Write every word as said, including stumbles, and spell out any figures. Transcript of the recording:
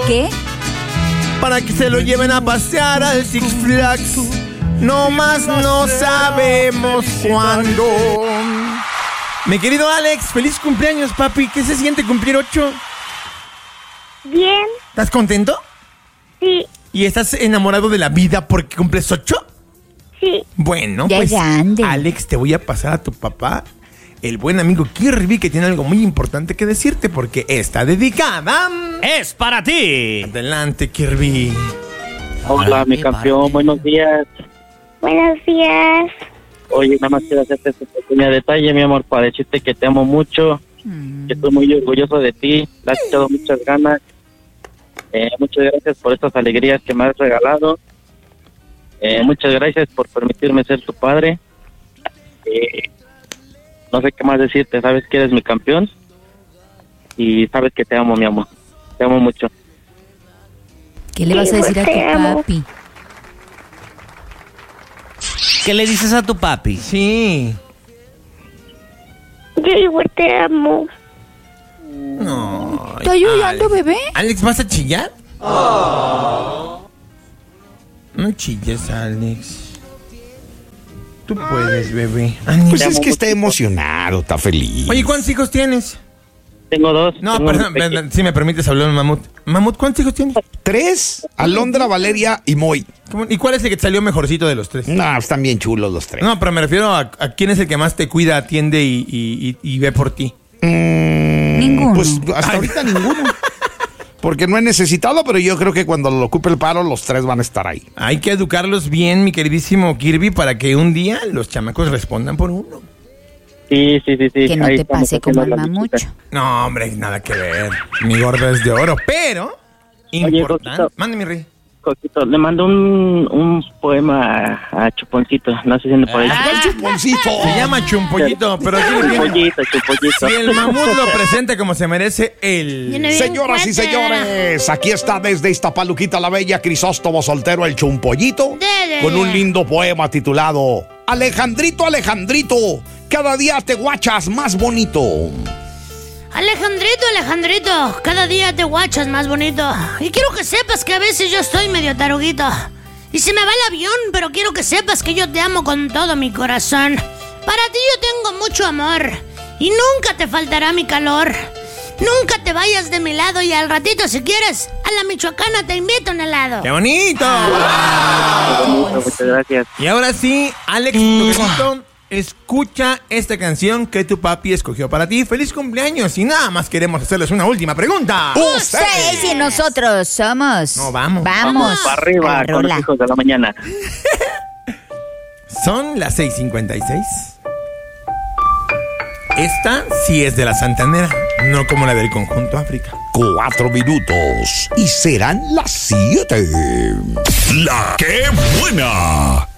qué? Para que se lo lleven a pasear al Six Flags. No más no sabemos cuándo. Mi querido Alex, feliz cumpleaños, papi. ¿Qué se siente cumplir ocho? Bien. ¿Estás contento? Sí. ¿Y estás enamorado de la vida porque cumples ocho? Sí. Bueno, ya pues, grande. Alex, te voy a pasar a tu papá, el buen amigo Kirby, que tiene algo muy importante que decirte porque está dedicada. ¡Es para ti! Adelante, Kirby. Hola, mi campeón, buenos días. Buenos días. Oye, nada más quiero hacerte este pequeño detalle, mi amor, para decirte que te amo mucho, mm. que estoy muy orgulloso de ti, le has echado muchas ganas. Eh, muchas gracias por estas alegrías que me has regalado. Eh, muchas gracias por permitirme ser tu padre. Eh, no sé qué más decirte, sabes que eres mi campeón y sabes que te amo, mi amor. Te amo mucho. ¿Qué le vas a decir a tu papi? ¿Qué le dices a tu papi? Sí. Yo igual te amo. No. ¿Estoy llorando, bebé? Alex, ¿vas a chillar? Oh. No chilles, Alex. Tú puedes, bebé. Alex. Pues es que está emocionado, está feliz. Oye, ¿cuántos hijos tienes? Tengo dos. No, tengo perdón, perdón, si me permites hablar, Mamut. Mamut, ¿cuántos hijos tienes? Tres, Alondra, Valeria y Moy. ¿Y cuál es el que te salió mejorcito de los tres? No, están bien chulos los tres. No, pero me refiero a, a quién es el que más te cuida, atiende y, y, y, y ve por ti. Mm, ninguno. Pues hasta Ay. ahorita ninguno. Porque no he necesitado, pero yo creo que cuando lo ocupe el paro, los tres van a estar ahí. Hay que educarlos bien, mi queridísimo Kirby, para que un día los chamacos respondan por uno. Sí, sí, sí, sí. Que no Ahí te pase como al mamucho. No, hombre, nada que ver. Mi gorda es de oro, pero... Oye, importante. Coquito, Mande, mi rey. Coquito, le mando un, un poema a, a Chuponcito. No sé si anda por ahí. ¡Ah, Chuponcito! Se llama Chumpollito, pero... Chumpollito, Chumpollito. Si el mamut lo presenta como se merece, el... Señoras y señores, aquí está desde Iztapaluquita la Bella, Crisóstomo soltero, el Chumpollito, con un lindo poema titulado Alejandrito, Alejandrito, cada día te guachas más bonito. Alejandrito, Alejandrito, cada día te guachas más bonito. Y quiero que sepas que a veces yo estoy medio taruguito. Y se me va el avión, pero quiero que sepas que yo te amo con todo mi corazón. Para ti yo tengo mucho amor. Y nunca te faltará mi calor. Nunca te vayas de mi lado y al ratito, si quieres, a la michoacana te invito a un helado. ¡Qué bonito! Qué bonito, muchas gracias. Y ahora sí, Alex, tu escucha esta canción que tu papi escogió para ti. ¡Feliz cumpleaños! Y nada más queremos hacerles una última pregunta. Ustedes y nosotros somos... No, vamos. Vamos. Vamos para arriba con los hijos de la mañana. Son las seis cincuenta y seis. Esta sí es de la Santanera, no como la del Conjunto África. Cuatro minutos y serán las siete. La que buena.